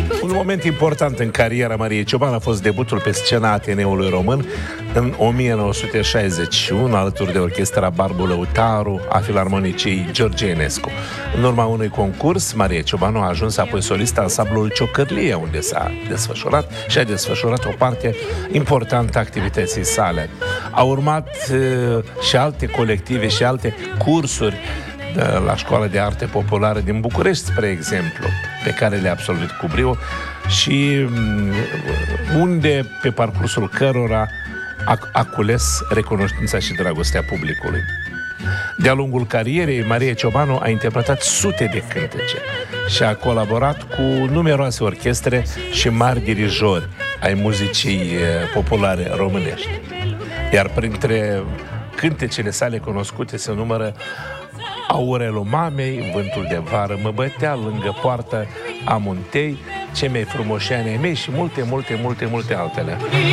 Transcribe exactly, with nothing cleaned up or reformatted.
Un moment important în cariera Mariei Cioban a fost debutul pe scena Ateneului Român în o mie nouă sute șaizeci și unu, alături de orchestra Barbu Lăutaru a Filarmonicii George Enescu. În urma unui concurs, Maria Ciobanu a ajuns apoi solistă ansamblul Ciocârlie, unde s-a desfășurat și a desfășurat o parte importantă a activității sale. Au urmat uh, și alte colective și alte cursuri la Școala de Arte Populară din București, spre exemplu, pe care le-a absolvit cu brio și unde, pe parcursul cărora, a, a cules recunoștința și dragostea publicului. De-a lungul carierei, Maria Ciobanu a interpretat sute de cântece și a colaborat cu numeroase orchestre și mari dirijori ai muzicii populare românești. Iar printre cântecele sale cunoscute se numără Aurelul mamei, Vântul de vară mă bătea, Lângă poartă amuntei, Cei mai frumoși ani ai mei și multe, multe, multe, multe altele.